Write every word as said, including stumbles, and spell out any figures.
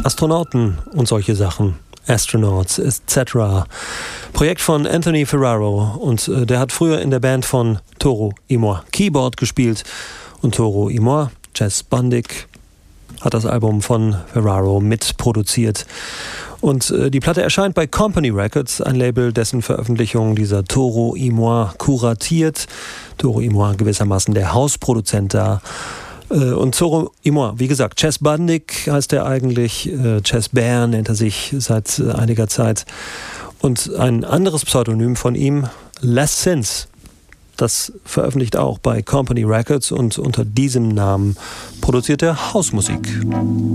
Astronauten und solche Sachen. Astronauts et cetera. Projekt von Anthony Ferraro und äh, der hat früher in der Band von Toro y Moi Keyboard gespielt und Toro y Moi, Jess Bundick, hat das Album von Ferraro mitproduziert. Und äh, die Platte erscheint bei Company Records, ein Label, dessen Veröffentlichung dieser Toro y Moi kuratiert. Toro y Moi gewissermaßen der Hausproduzent da. Und Toro y Moi, wie gesagt, Chess Bundick heißt er eigentlich, Chess Bear nennt er sich seit einiger Zeit. Und ein anderes Pseudonym von ihm, Les Sins, das veröffentlicht auch bei Company Records und unter diesem Namen produziert er Hausmusik.